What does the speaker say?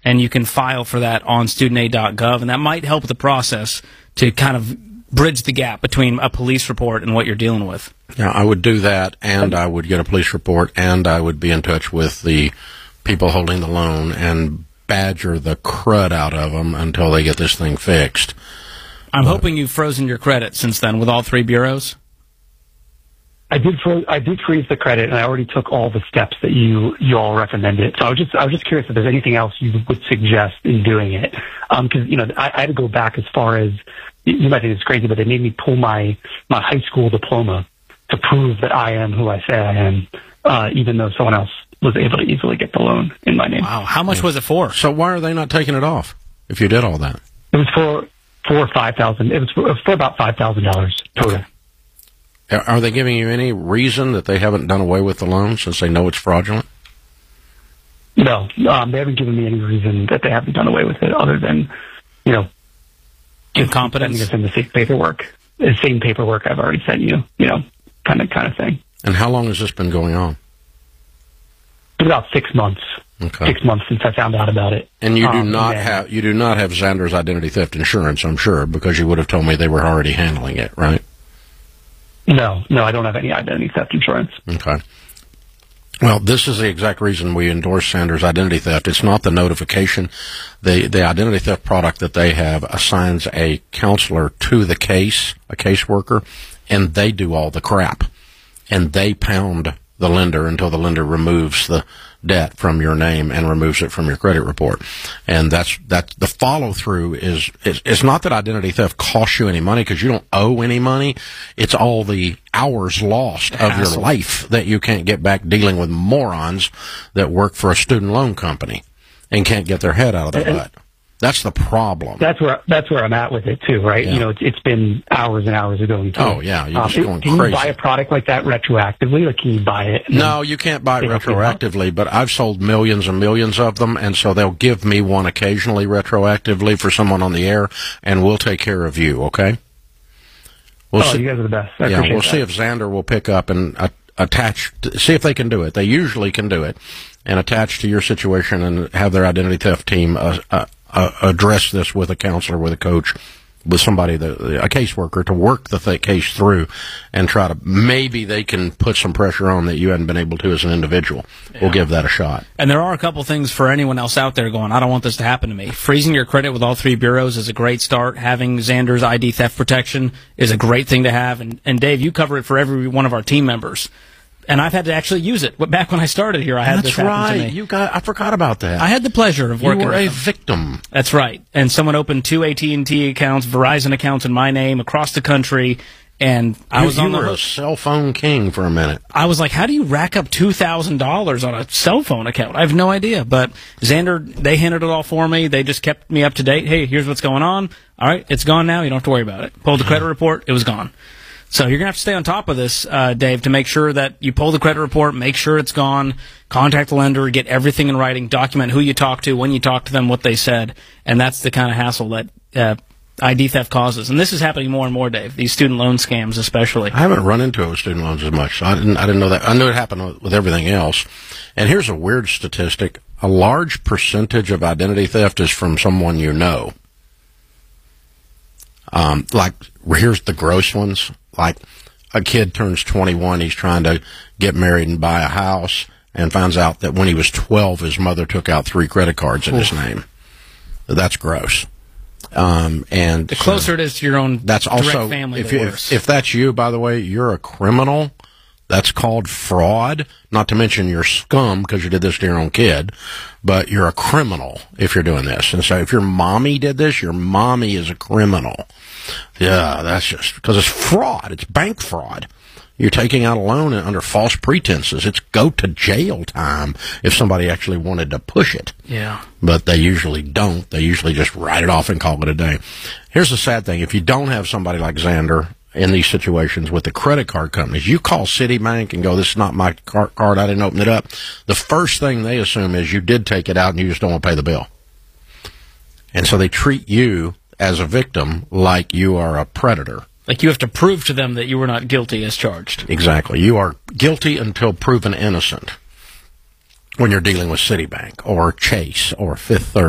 and you can file for that on studentaid.gov, and that might help the process to kind of bridge the gap between a police report and what you're dealing with. Yeah, I would do that, and I would get a police report, and I would be in touch with the people holding the loan and badger the crud out of them until they get this thing fixed. I'm hoping you've frozen your credit since then with all three bureaus. I did freeze the credit, and I already took all the steps that you all recommended. So I was just curious if there's anything else you would suggest in doing it, because I had to go back as far as, you might think it's crazy, but they made me pull my high school diploma to prove that I am who I say I am, even though someone else was able to easily get the loan in my name. Wow, how much was it for? So why are they not taking it off if you did all that? It was for $5,000. It was for about $5,000 total. Okay. Are they giving you any reason that they haven't done away with the loan since they know it's fraudulent? No, they haven't given me any reason that they haven't done away with it, other than, incompetence. Sending us in the same paperwork I've already sent you, kind of thing. And how long has this been going on? It's about 6 months. Okay. 6 months since I found out about it. And you do not have Xander's identity theft insurance, I'm sure, because you would have told me they were already handling it, right? No, I don't have any identity theft insurance. Okay. Well, this is the exact reason we endorse Xander's identity theft. It's not the notification. The identity theft product that they have assigns a counselor to the case, a caseworker, and they do all the crap. And they pound the lender until the lender removes the debt from your name and removes it from your credit report. And that's the follow through is it's not that identity theft costs you any money, because you don't owe any money. It's all the hours lost of your life that you can't get back dealing with morons that work for a student loan company and can't get their head out of their butt. That's the problem. That's where I'm at with it too, right? Yeah. It's been hours and hours of going through. Oh yeah, you're just going can crazy. You buy a product like that retroactively? Like, can you buy it? No, you can't buy it retroactively, but I've sold millions and millions of them, and so they'll give me one occasionally retroactively for someone on the air, and we'll take care of you, okay? You guys are the best. We'll see if Xander will pick up and attach, see if they can do it. They usually can do it, and attach to your situation and have their identity theft team address this with a counselor, with a coach, with somebody, a caseworker, to work the case through and try to, maybe they can put some pressure on that you hadn't been able to as an individual. Yeah. We'll give that a shot. And there are a couple things for anyone else out there going, I don't want this to happen to me. Freezing your credit with all three bureaus is a great start. Having Xander's ID theft protection is a great thing to have. And Dave, you cover it for every one of our team members. And I've had to actually use it. Back when I started here, I had this happen to me. I forgot about that. I had the pleasure of working with them. You were a victim. That's right. And someone opened 2 AT&T accounts, Verizon accounts in my name across the country, and I was on the hook. You were a cell phone king for a minute. I was like, how do you rack up $2,000 on a cell phone account? I have no idea. But Xander, they handled it all for me. They just kept me up to date. Hey, here's what's going on. All right, it's gone now. You don't have to worry about it. Pulled the credit report. It was gone. So you're going to have to stay on top of this, Dave, to make sure that you pull the credit report, make sure it's gone, contact the lender, get everything in writing, document who you talked to, when you talked to them, what they said. And that's the kind of hassle that ID theft causes. And this is happening more and more, Dave, these student loan scams especially. I haven't run into it with student loans as much, so I didn't know that. I knew it happened with everything else. And here's a weird statistic. A large percentage of identity theft is from someone you know. Here's the gross ones. Like, a kid turns 21, he's trying to get married and buy a house, and finds out that when he was 12, his mother took out 3 credit cards in his name. That's gross. And the closer it is to your own that's direct also, family, the worse. If that's you, by the way, you're a criminal. That's called fraud. Not to mention you're scum because you did this to your own kid, but you're a criminal if you're doing this. And so if your mommy did this, your mommy is a criminal. Yeah, that's just because it's fraud. It's bank fraud. You're taking out a loan under false pretenses. It's go to jail time if somebody actually wanted to push it. Yeah. But they usually don't. They usually just write it off and call it a day. Here's the sad thing. If you don't have somebody like Xander in these situations with the credit card companies, you call Citibank and go, this is not my card, I didn't open it up. The first thing they assume is you did take it out and you just don't want to pay the bill. And so they treat you as a victim like you are a predator. Like you have to prove to them that you were not guilty as charged. Exactly. You are guilty until proven innocent when you're dealing with Citibank or Chase or Fifth Third.